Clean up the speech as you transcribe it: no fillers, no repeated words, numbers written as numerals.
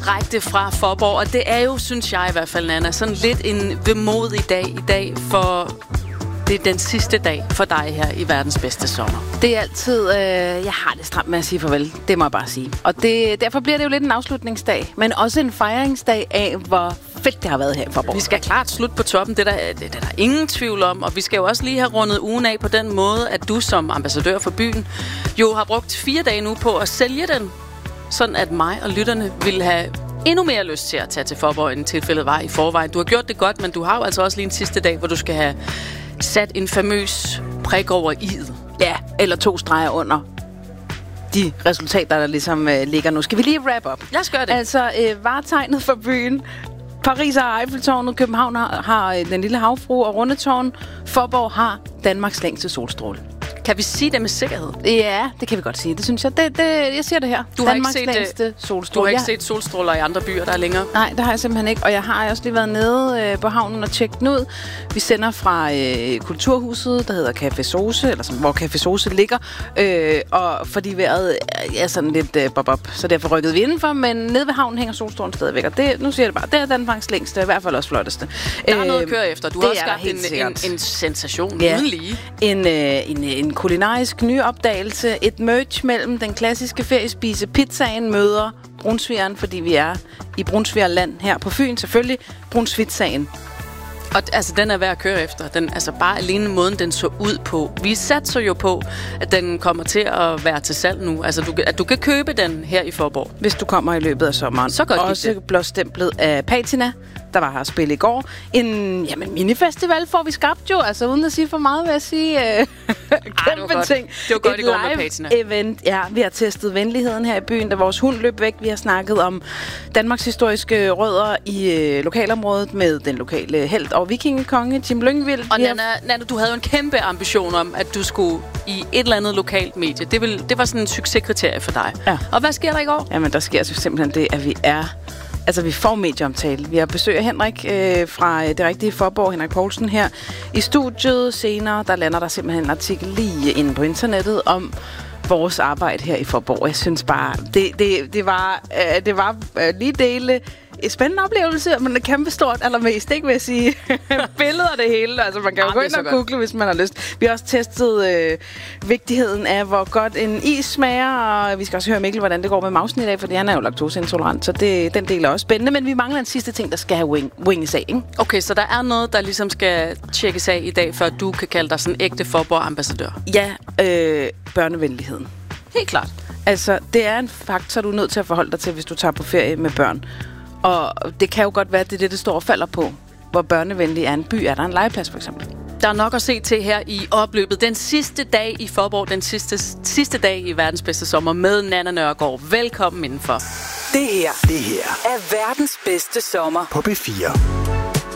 direkte fra Faaborg, og det er jo, synes jeg i hvert fald, Nanna, sådan lidt en vemodig dag i dag, for det er den sidste dag for dig her i verdens bedste sommer. Det er altid, jeg har det stramt med at sige farvel, det må jeg bare sige. Og derfor bliver det jo lidt en afslutningsdag, men også en fejringsdag af, hvor fedt det har været her i Faaborg. Vi skal klart slutte på toppen, det er der ingen tvivl om, og vi skal jo også lige have rundet ugen af på den måde, at du som ambassadør for byen jo har brugt 4 dage nu på at sælge den, sådan at mig og lytterne ville have endnu mere lyst til at tage til Faaborg, end tilfældet var i forvejen. Du har gjort det godt, men du har jo altså også lige en sidste dag, hvor du skal have sat en famøs prik over i'et. Ja, eller 2 streger under de resultater, der ligesom ligger nu. Skal vi lige wrap up? Lad os gøre det. Altså, varetegnet for byen. Paris har Eiffeltårnet, København har den lille havfrue og Rundetårn. Faaborg har Danmarks længste solstråle. Kan vi sige det med sikkerhed? Ja, det kan vi godt sige. Det synes jeg. Jeg siger det her. Du Danmarks har ikke længste solstråle. Du har ikke set solstråler i andre byer, der er længere? Nej, det har jeg simpelthen ikke. Og jeg har også lige været nede på havnen og tjekket den ud. Vi sender fra Kulturhuset, der hedder Café Sose, eller hvor Café Sose ligger. Og fordi vejret er sådan lidt bob-op, så derfor rykkede vi indenfor. Men nede ved havnen hænger solstrålen stadigvæk. Og det, nu siger jeg det bare, det er Danmarks længste, i hvert fald også flotteste. Der er noget at køre efter. Du har også skabt en sensation uden lige. En kulinarisk nyopdagelse. Et merge mellem den klassiske feriespise pizzaen møder brunsvigeren, fordi vi er i Brunsvigerland her på Fyn. Selvfølgelig Brunsvitsagen. Og altså, den er værd at køre efter. Den, altså bare alene måden, den så ud på. Vi satser jo på, at den kommer til at være til salg nu. Altså, at du kan købe den her i Faaborg. Hvis du kommer i løbet af sommeren. Så godt også blåstemplet af Patina, der var her at spille i går. En minifestival får vi skabt jo. Altså, uden at sige for meget, vil jeg sige. Kæmpe ting. Det var godt i går med Patina. Event. Ja, vi har testet venligheden her i byen, da vores hund løb væk. Vi har snakket om Danmarks historiske rødder i lokalområdet med den lokale helt og vikingekonge, Tim Lyngvild. Og Nanna, du havde jo en kæmpe ambition om, at du skulle i et eller andet lokalt medie. Det var sådan en succeskriterie for dig. Ja. Og hvad sker der i går? Jamen, der sker simpelthen det, at vi får medieomtale. Vi har besøg af Henrik fra Det Rigtige Faaborg, Henrik Poulsen her i studiet. Senere, der lander der simpelthen en artikel lige inde på internettet om vores arbejde her i Faaborg. Jeg synes bare, det var lige dele en spændende oplevelse, men det er kæmpe stort allermest, ikke vil jeg sige. Billeder det hele. Altså, man kan jo gå ind og google, hvis man har lyst. Vi har også testet vigtigheden af, hvor godt en is smager, og vi skal også høre Mikkel, hvordan det går med mausen i dag, fordi han er jo laktoseintolerant, så den del er også spændende, men vi mangler en sidste ting, der skal have winges af, ikke? Okay, så der er noget, der ligesom skal tjekkes af i dag, før du kan kalde dig sådan ægte Faaborg-ambassadør? Ja, børnevenligheden. Helt klart. Altså, det er en faktor, du er nødt til at forholde dig til, hvis du tager på ferie med børn. Og det kan jo godt være, at det er det står og falder på. Hvor børnevenlig er en by? Er der en legeplads, for eksempel? Der er nok at se til her i opløbet. Den sidste dag i Faaborg, den sidste dag i verdens bedste sommer med Nanna Nørgaard. Velkommen indenfor. Det her er verdens bedste sommer på B4.